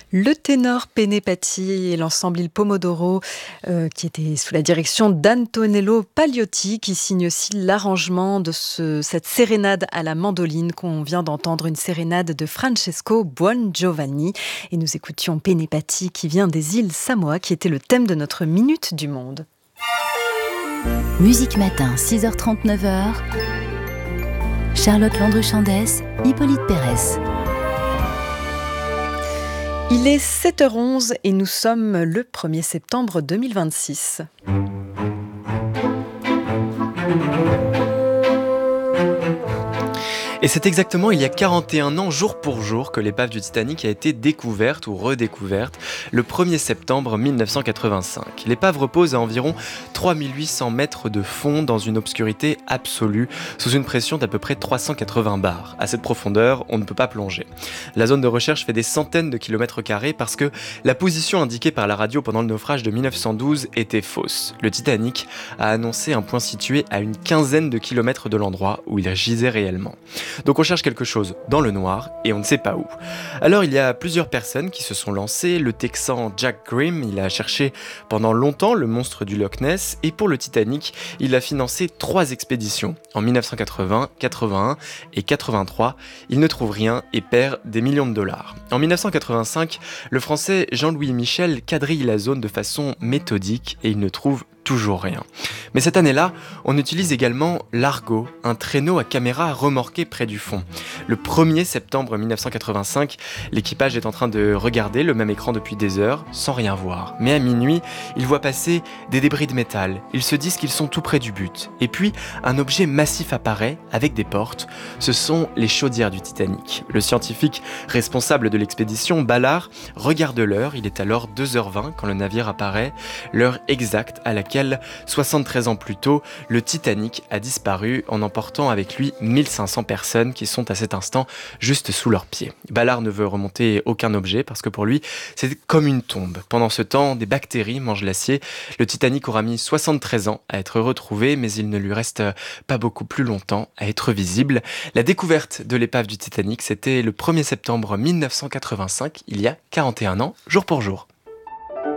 Le ténor Penepati et l'ensemble Il Pomodoro, qui était sous la direction d'Antonello Pagliotti, qui signe aussi l'arrangement de cette sérénade à la mandoline qu'on vient d'entendre, une sérénade de Francesco Buongiovanni. Et nous écoutions Penepati qui vient des îles Samoa, qui était le thème de notre Minute du Monde. Musique Matin, 6h30, 9h. Charlotte Landru-Chandès, Hippolyte Pérez. Il est 7h11 et nous sommes le 1er septembre 2026. Et c'est exactement il y a 41 ans, jour pour jour, que l'épave du Titanic a été découverte ou redécouverte, le 1er septembre 1985. L'épave repose à environ 3800 mètres de fond dans une obscurité absolue, sous une pression d'à peu près 380 bars. À cette profondeur, on ne peut pas plonger. La zone de recherche fait des centaines de kilomètres carrés parce que la position indiquée par la radio pendant le naufrage de 1912 était fausse. Le Titanic a annoncé un point situé à une quinzaine de kilomètres de l'endroit où il gisait réellement. Donc on cherche quelque chose dans le noir et on ne sait pas où. Alors il y a plusieurs personnes qui se sont lancées. Le Texan Jack Grimm, il a cherché pendant longtemps le monstre du Loch Ness, et pour le Titanic, il a financé 3 expéditions. En 1980, 81 et 83, il ne trouve rien et perd des millions de dollars. En 1985, le Français Jean-Louis Michel quadrille la zone de façon méthodique et il ne trouve toujours rien. Mais cette année-là, on utilise également l'Argo, un traîneau à caméra remorqué près du fond. Le 1er septembre 1985, l'équipage est en train de regarder le même écran depuis des heures, sans rien voir. Mais à minuit, ils voient passer des débris de métal. Ils se disent qu'ils sont tout près du but. Et puis, un objet massif apparaît, avec des portes. Ce sont les chaudières du Titanic. Le scientifique responsable de l'expédition, Ballard, regarde l'heure. Il est alors 2h20 quand le navire apparaît, l'heure exacte à laquelle 73 ans plus tôt, le Titanic a disparu en emportant avec lui 1500 personnes qui sont à cet instant juste sous leurs pieds. Ballard ne veut remonter aucun objet parce que pour lui, c'est comme une tombe. Pendant ce temps, des bactéries mangent l'acier. Le Titanic aura mis 73 ans à être retrouvé, mais il ne lui reste pas beaucoup plus longtemps à être visible. La découverte de l'épave du Titanic, c'était le 1er septembre 1985, il y a 41 ans, jour pour jour.